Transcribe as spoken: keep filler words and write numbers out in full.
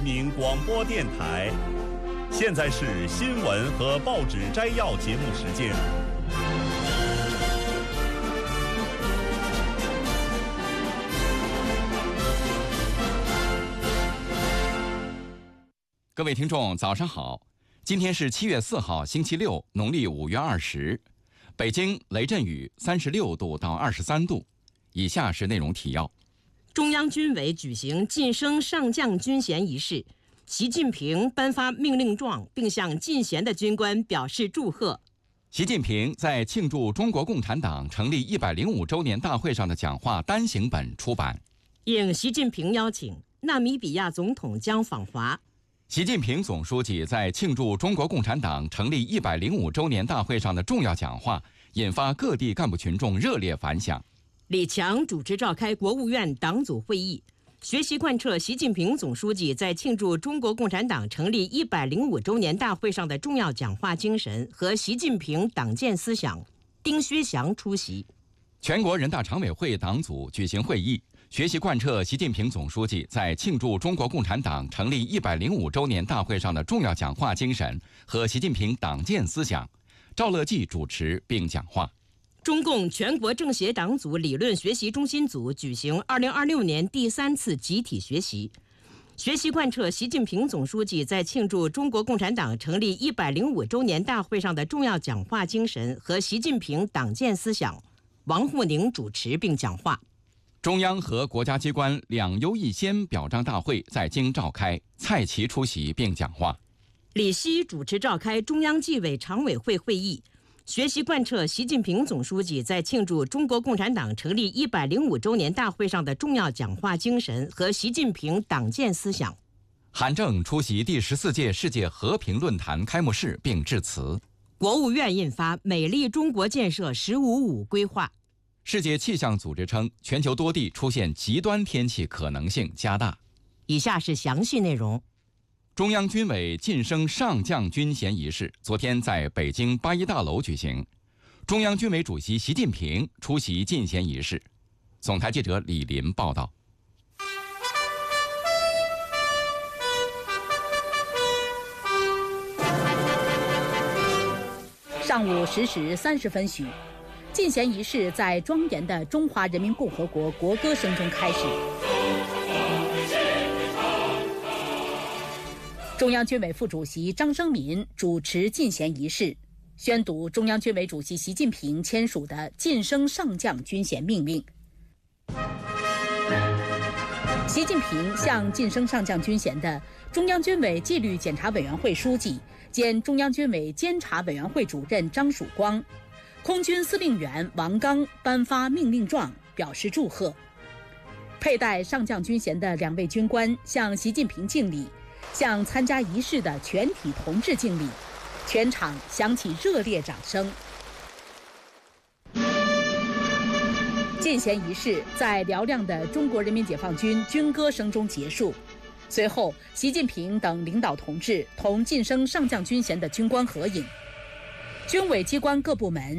民广播电台。现在是新闻和报纸摘要节目时间。 各位听众，早上好！今天是七月四号，星期六，农历五月二十。北京雷阵雨，三十六度到二十三度。以下是内容提要： 中央军委举行晋升上将军衔仪式，习近平颁发命令状，并向进衔的军官表示祝贺。 习近平在庆祝中国共产党成立一百零五周年大会上的讲话单行本出版。 应习近平邀请，纳米比亚总统将访华。 习近平总书记在庆祝中国共产党成立一百零五周年大会上的重要讲话，引发各地干部群众热烈反响。 李强主持召开国务院党组会议，学习贯彻习近平总书记在庆祝中国共产党成立一百零五周年大会上的重要讲话精神和习近平党建思想。丁薛祥出席。 全国人大常委会党组举行会议，学习贯彻习近平总书记在庆祝中国共产党成立一百零五周年大会上的重要讲话精神和习近平党建思想。赵乐际主持并讲话。 中共全国政协党组理论学习中心组举行二零二六年第三次集体学习，学习贯彻习近平总书记在庆祝中国共产党成立一百零五周年大会上的重要讲话精神和习近平党建思想。王沪宁主持并讲话。 中央和国家机关两优一先表彰大会在京召开，蔡奇出席并讲话。 李希主持召开中央纪委常委会会议，学习贯彻习近平总书记在庆祝中国共产党成立一百零五周年大会上的重要讲话精神和习近平党建思想。 韩正出席第十四届世界和平论坛开幕式并致辞。 国务院印发《美丽中国建设“十五五”规划》。 世界气象组织称，全球多地出现极端天气可能性加大。 以下是详细内容。 中央军委晋升上将军衔仪式昨天在北京八一大楼举行，中央军委主席习近平出席晋衔仪式。总台记者李林报道。 上午十时三十分许，晋衔仪式在庄严的中华人民共和国国歌声中开始。中央军委副主席张生民主持晋衔仪式，宣读中央军委主席习近平签署的晋升上将军衔命令。习近平向晋升上将军衔的中央军委纪律检查委员会书记兼中央军委监察委员会主任张曙光、空军司令员王刚颁发命令状，表示祝贺。佩戴上将军衔的两位军官向习近平敬礼，向参加仪式的全体同志敬礼，全场响起热烈掌声。晋衔仪式在嘹亮的中国人民解放军军歌声中结束。随后，习近平等领导同志同晋升上将军衔的军官合影。军委机关各部门